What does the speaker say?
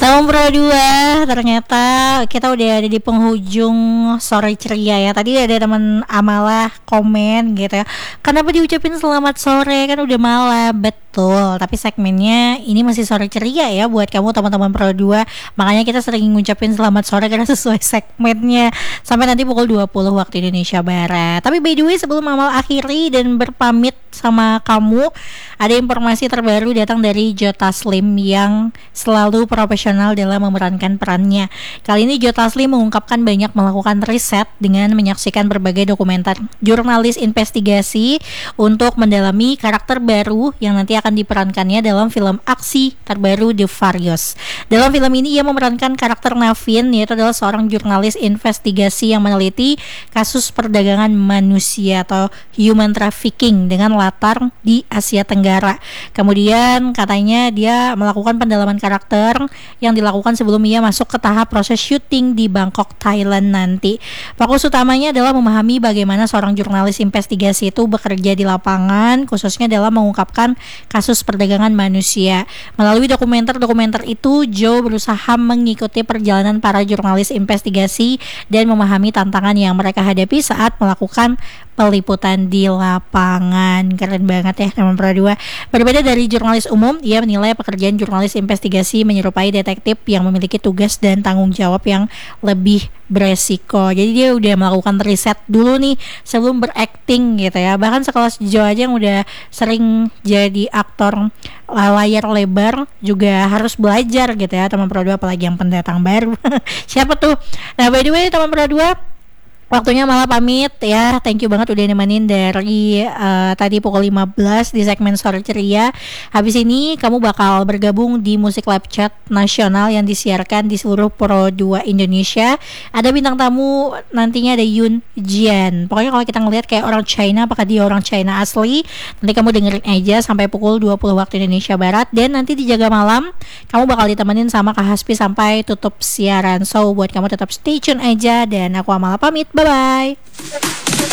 Salam Pro 2, ternyata kita udah ada di penghujung sore ceria ya. Tadi ada teman Amalah komen gitu ya, kenapa diucapin selamat sore, kan udah malam. Betul, tapi segmennya ini masih sore ceria ya buat kamu teman-teman Pro 2. Makanya kita sering ngucapin selamat sore karena sesuai segmennya sampai nanti pukul 20 waktu Indonesia Barat. Tapi by the way, sebelum Amal akhiri dan berpamit sama kamu, ada informasi terbaru datang dari Joe Taslim yang selalu profesional dalam memerankan perannya. Kali ini Joe Taslim mengungkapkan banyak melakukan riset dengan menyaksikan berbagai dokumenter jurnalis investigasi untuk mendalami karakter baru yang nanti akan diperankannya dalam film aksi terbaru The Furious. Dalam film ini ia memerankan karakter Navin, yaitu adalah seorang jurnalis investigasi yang meneliti kasus perdagangan manusia atau human trafficking dengan latar di Asia Tenggara. Kemudian katanya dia melakukan pendalaman karakter yang dilakukan sebelum ia masuk ke tahap proses syuting di Bangkok, Thailand nanti. Fokus utamanya adalah memahami bagaimana seorang jurnalis investigasi itu bekerja di lapangan, khususnya dalam mengungkapkan kasus perdagangan manusia. Melalui dokumenter itu, Joe berusaha mengikuti perjalanan para jurnalis investigasi dan memahami tantangan yang mereka hadapi saat melakukan peliputan di lapangan. Keren banget ya teman Pro 2. Berbeda dari jurnalis umum, ia menilai pekerjaan jurnalis investigasi menyerupai detektif yang memiliki tugas dan tanggung jawab yang lebih beresiko. Jadi dia udah melakukan riset dulu nih sebelum berakting gitu ya. Bahkan sekelas Joe aja yang udah sering jadi aktor layar lebar juga harus belajar gitu ya teman Pro 2, apalagi yang pendatang baru. Siapa tuh? Nah, by the way teman Pro 2, waktunya malah pamit ya. Thank you banget udah nemenin dari tadi pukul 15 di segmen Sore Ceria. Habis ini kamu bakal bergabung di Musik Live Chat Nasional yang disiarkan di seluruh Pro 2 Indonesia. Ada bintang tamu, nantinya ada Yun Jian. Pokoknya kalau kita ngelihat kayak orang China, apakah dia orang China asli? Nanti kamu dengerin aja sampai pukul 20 waktu Indonesia Barat. Dan nanti di Jaga Malam kamu bakal ditemenin sama Kak Haspi sampai tutup siaran. So buat kamu tetap stay tune aja. Dan aku Amala pamit. Bye-bye.